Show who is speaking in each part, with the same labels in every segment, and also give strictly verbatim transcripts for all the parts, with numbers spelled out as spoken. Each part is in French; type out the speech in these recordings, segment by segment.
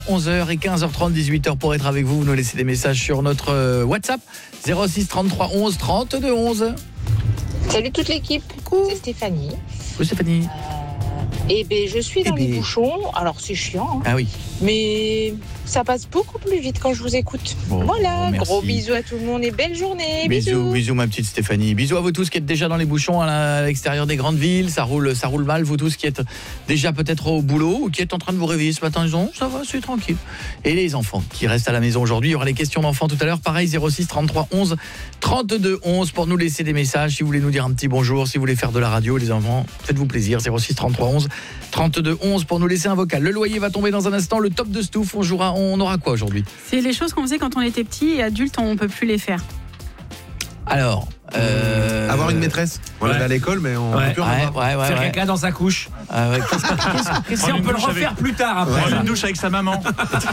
Speaker 1: onze heures et quinze heures trente, dix-huit heures pour être avec vous. Vous nous laissez des messages sur notre euh, WhatsApp zéro six trente-trois onze trente-deux onze.
Speaker 2: Salut toute l'équipe,
Speaker 1: Coucou.
Speaker 2: c'est Stéphanie.
Speaker 1: Oui, Stéphanie.
Speaker 2: Et ben je suis dans
Speaker 1: Eh
Speaker 2: les
Speaker 1: ben.
Speaker 2: bouchons, alors c'est chiant, hein,
Speaker 1: Ah oui.
Speaker 2: mais ça passe beaucoup plus vite quand je vous écoute.
Speaker 1: Bon,
Speaker 2: voilà,
Speaker 1: merci.
Speaker 2: gros bisous à tout le monde et belle journée.
Speaker 1: Bisous,
Speaker 2: Bisous.
Speaker 1: bisous ma petite Stéphanie. Bisous à vous tous qui êtes déjà dans les bouchons à l'extérieur des grandes villes. Ça roule, ça roule mal. Vous tous qui êtes déjà peut-être au boulot ou qui êtes en train de vous réveiller ce matin, disons, ça va, c'est tranquille. Et les enfants qui restent à la maison aujourd'hui, il y aura les questions d'enfants tout à l'heure. Pareil, zéro six trente-trois onze trente-deux onze pour nous laisser des messages. Si vous voulez nous dire un petit bonjour, si vous voulez faire de la radio, les enfants, faites-vous plaisir. zéro six trente-trois onze trente-deux onze pour nous laisser un vocal. Le loyer va tomber dans un instant. Le top de Stouff, on jouera, on aura quoi aujourd'hui?
Speaker 3: C'est les choses qu'on faisait quand on était petit et adulte, on peut plus les faire.
Speaker 1: Alors, euh...
Speaker 4: avoir une maîtresse. On
Speaker 5: Ouais.
Speaker 4: l'avait à l'école, mais on
Speaker 5: Ouais.
Speaker 4: peut plus en
Speaker 1: Ouais,
Speaker 4: avoir.
Speaker 1: ouais, ouais,
Speaker 5: Faire
Speaker 1: ouais.
Speaker 5: caca dans sa couche.
Speaker 1: Ah ouais, qu'est-ce que- qu'est-ce que- qu'est-ce
Speaker 5: Si
Speaker 1: que-
Speaker 5: on peut le
Speaker 6: douche
Speaker 5: refaire
Speaker 6: avec-
Speaker 5: plus tard après.
Speaker 6: Prendre une douche avec sa maman.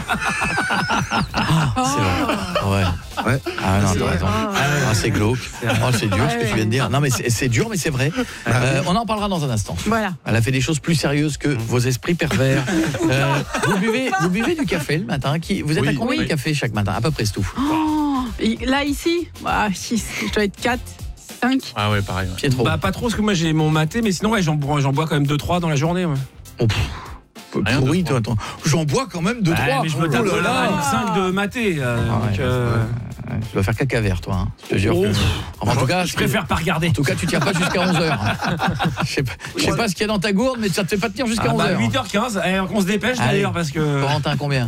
Speaker 1: C'est vrai. Ouais.
Speaker 4: Ouais.
Speaker 1: Ah non,
Speaker 4: C'est
Speaker 1: t'as
Speaker 4: vrai.
Speaker 1: raison. Ah, c'est glauque. Oh, c'est dur ce que tu viens de dire. Non mais c'est c'est dur mais c'est vrai. Euh, on en parlera dans un instant.
Speaker 3: Voilà.
Speaker 1: Elle a fait des choses plus sérieuses que vos esprits pervers. Euh, vous buvez vous buvez du café le matin qui vous êtes à
Speaker 4: Oui.
Speaker 1: combien
Speaker 3: Oui.
Speaker 1: de café chaque matin à peu près Stouff?
Speaker 3: Oh, et là, ici, bah, six, je dois être quatre, cinq.
Speaker 6: Ah ouais, pareil. Ouais.
Speaker 1: Pietro.
Speaker 5: Bah pas trop parce que moi j'ai mon maté, mais sinon ouais, j'en bois, j'en bois quand même deux trois dans la journée. Ouais.
Speaker 1: Oh, pff.
Speaker 6: Rien de
Speaker 1: Pourri,
Speaker 6: trois.
Speaker 1: toi, attends. J'en bois quand même deux
Speaker 5: Ouais,
Speaker 1: trois.
Speaker 5: mais je me
Speaker 1: Oh
Speaker 5: tape
Speaker 1: là là.
Speaker 5: cinq de maté. euh,
Speaker 1: Ah ouais,
Speaker 5: donc, euh,
Speaker 1: ouais, tu dois faire caca vert toi hein. Je te jure
Speaker 5: Oh.
Speaker 1: que... Enfin, en tout cas,
Speaker 5: je préfère pas regarder.
Speaker 1: En tout cas, tu tiens pas jusqu'à onze heures. Je sais pas, je sais pas ce qu'il y a dans ta gourde mais ça te fait pas tenir jusqu'à
Speaker 5: Ah
Speaker 1: onze
Speaker 5: bah
Speaker 1: heures.
Speaker 5: huit heures quinze, eh, on se dépêche
Speaker 1: Allez.
Speaker 5: d'ailleurs parce que
Speaker 1: Corentin, combien?